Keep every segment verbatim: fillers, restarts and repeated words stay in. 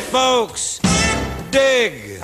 folks, dig.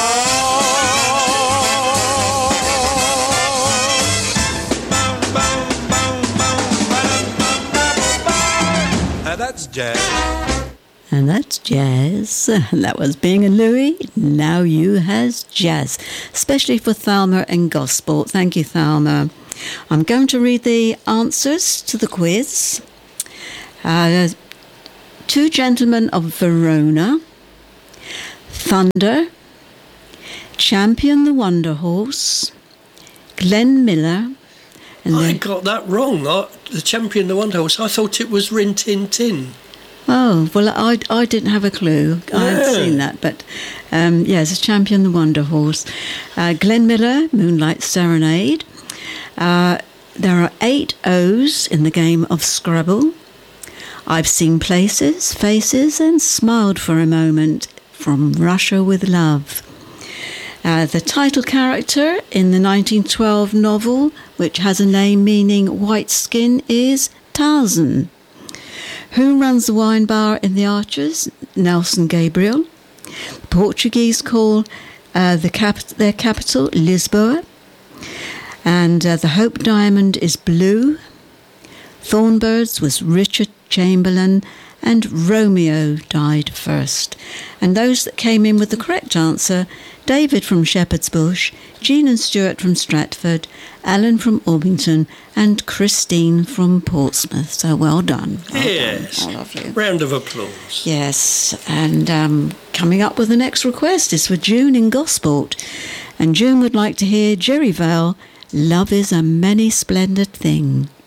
And that's jazz. And that's jazz. And that was Bing and Louie. Now You has jazz. Especially for Thalma and Gosport. Thank you, Thalma. I'm going to read the answers to the quiz. Uh, Two Gentlemen of Verona, Thunder, Champion the Wonder Horse, Glenn Miller. And I then, got that wrong. I, the Champion the Wonder Horse. I thought it was Rin Tin Tin. oh, well, I, I didn't have a clue. I hadn't Yeah. seen that, but um, yes, it's Champion the Wonder Horse. Uh, Glenn Miller, Moonlight Serenade. Uh, there are eight O's in the game of Scrabble. I've seen places, faces, and smiled for a moment from Russia with Love. Uh, the title character in the nineteen twelve novel, which has a name meaning white skin, is Tarzan. Who runs the wine bar in The Archers? Nelson Gabriel. The Portuguese call uh, the cap- their capital Lisboa. And uh, the Hope Diamond is blue. Thornbirds was Richard Chamberlain, and Romeo died first. And those that came in with the correct answer: David from Shepherd's Bush, Jean and Stuart from Stratford, Alan from Orpington, and Christine from Portsmouth. So well done. Well Yes. done. How lovely. Round of applause. Yes, and um, coming up with the next request is for June in Gosport. And June would like to hear Jerry Vale, Love is a Many Splendid Thing.